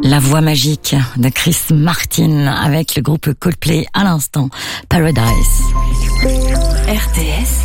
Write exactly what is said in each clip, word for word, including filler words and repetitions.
La voix magique de Chris Martin avec le groupe Coldplay à l'instant, Paradise. R T S.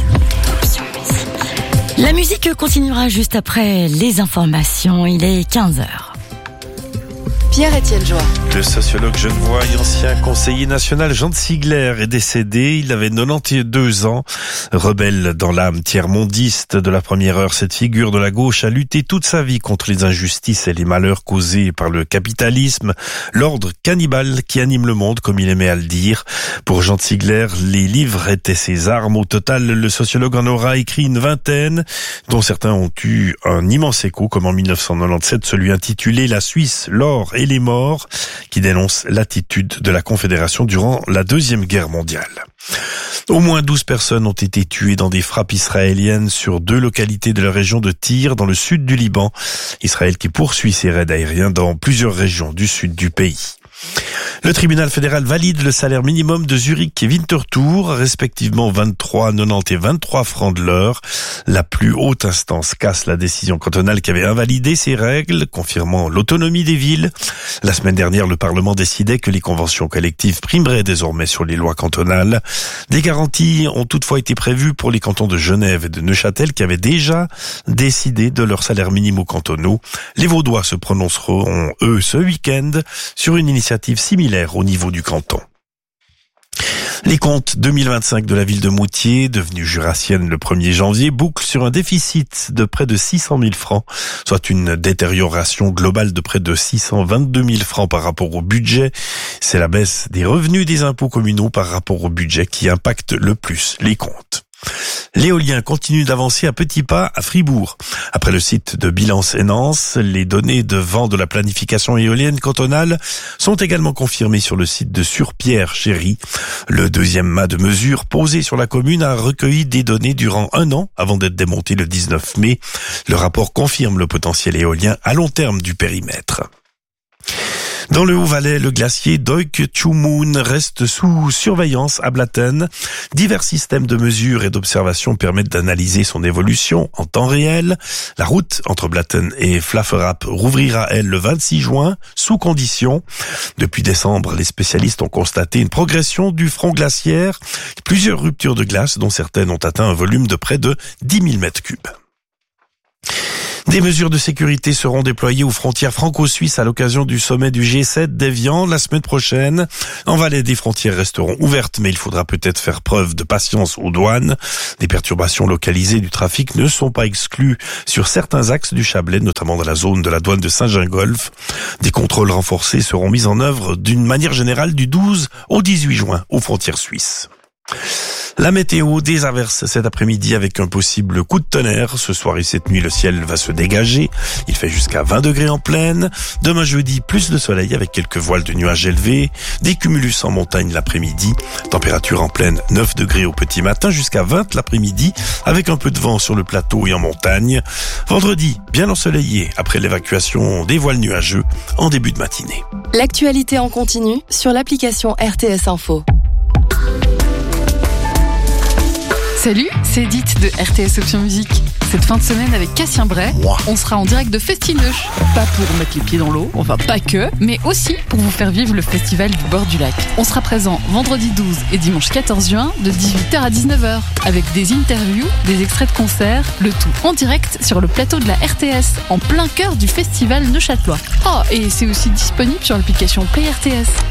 La musique continuera juste après les informations. Il est quinze heures. Pierre-Étienne Joie. Le sociologue genevois et ancien conseiller national Jean de Sigler est décédé. Il avait quatre-vingt-douze ans. Rebelle dans l'âme tiers-mondiste de la première heure, cette figure de la gauche a lutté toute sa vie contre les injustices et les malheurs causés par le capitalisme, l'ordre cannibale qui anime le monde, comme il aimait à le dire. Pour Jean de Sigler, les livres étaient ses armes. Au total, le sociologue en aura écrit une vingtaine, dont certains ont eu un immense écho, comme en dix-neuf cent quatre-vingt-dix-sept, celui intitulé « La Suisse, l'or et les morts », qui dénonce l'attitude de la Confédération durant la Deuxième Guerre mondiale. Au moins douze personnes ont été tuées dans des frappes israéliennes sur deux localités de la région de Tyr, dans le sud du Liban. Israël qui poursuit ses raids aériens dans plusieurs régions du sud du pays. Le tribunal fédéral valide le salaire minimum de Zurich et Winterthur, respectivement vingt-trois, quatre-vingt-dix et vingt-trois francs de l'heure. La plus haute instance casse la décision cantonale qui avait invalidé ces règles, confirmant l'autonomie des villes. La semaine dernière, le Parlement décidait que les conventions collectives primeraient désormais sur les lois cantonales. Des garanties ont toutefois été prévues pour les cantons de Genève et de Neuchâtel qui avaient déjà décidé de leurs salaires minimaux cantonaux. Les Vaudois se prononceront, eux, ce week-end sur une initiative similaire au niveau du canton. Les comptes deux mille vingt-cinq de la ville de Moutier, devenue jurassienne le premier janvier, bouclent sur un déficit de près de six cent mille francs, soit une détérioration globale de près de six cent vingt-deux mille francs par rapport au budget. C'est la baisse des revenus des impôts communaux par rapport au budget qui impacte le plus les comptes. L'éolien continue d'avancer à petits pas à Fribourg. Après le site de Bilance et Nance, les données de vent de la planification éolienne cantonale sont également confirmées sur le site de Surpierre-Chéry. Le deuxième mât de mesure posé sur la commune a recueilli des données durant un an avant d'être démonté le dix-neuf mai. Le rapport confirme le potentiel éolien à long terme du périmètre. Dans le Haut-Valais, le glacier Deutsche-Moon reste sous surveillance à Blatten. Divers systèmes de mesure et d'observation permettent d'analyser son évolution en temps réel. La route entre Blatten et Flafferap rouvrira, elle, le vingt-six juin, sous condition. Depuis décembre, les spécialistes ont constaté une progression du front glaciaire, plusieurs ruptures de glace, dont certaines ont atteint un volume de près de dix mille mètres cubes. Des mesures de sécurité seront déployées aux frontières franco-suisses à l'occasion du sommet du G sept d'Évian la semaine prochaine. En Valais, des frontières resteront ouvertes, mais il faudra peut-être faire preuve de patience aux douanes. Des perturbations localisées du trafic ne sont pas exclues sur certains axes du Chablais, notamment dans la zone de la douane de Saint-Gingolph. Des contrôles renforcés seront mis en œuvre d'une manière générale du douze au dix-huit juin aux frontières suisses. La météo, des averses cet après-midi avec un possible coup de tonnerre. Ce soir et cette nuit, le ciel va se dégager. Il fait jusqu'à vingt degrés en plaine. Demain jeudi, plus de soleil avec quelques voiles de nuages élevés. Des cumulus en montagne l'après-midi. Température en plaine, neuf degrés au petit matin jusqu'à vingt l'après-midi avec un peu de vent sur le plateau et en montagne. Vendredi, bien ensoleillé après l'évacuation des voiles nuageux en début de matinée. L'actualité en continu sur l'application R T S Info. Salut, c'est Edith de R T S Option Musique. Cette fin de semaine avec Cassien Bray, on sera en direct de Festineuch. Pas pour mettre les pieds dans l'eau, enfin pas que, mais aussi pour vous faire vivre le festival du bord du lac. On sera présent vendredi douze et dimanche quatorze juin de dix-huit heures à dix-neuf heures avec des interviews, des extraits de concerts, le tout en direct sur le plateau de la R T S, en plein cœur du festival neuchâtelois. Oh, et c'est aussi disponible sur l'application Play R T S.